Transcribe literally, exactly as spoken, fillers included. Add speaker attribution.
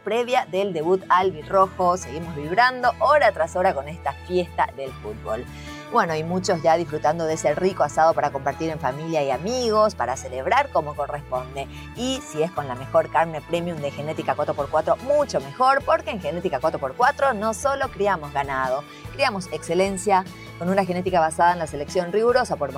Speaker 1: previa del debut albirrojo. Seguimos vibrando hora tras hora con esta fiesta del fútbol. Bueno, y muchos ya disfrutando de ese rico asado para compartir en familia y amigos, para celebrar como corresponde. Y si es con la mejor carne premium de Genética cuatro por cuatro, mucho mejor, porque en Genética cuatro por cuatro no solo criamos ganado, criamos excelencia con una genética basada en la selección rigurosa por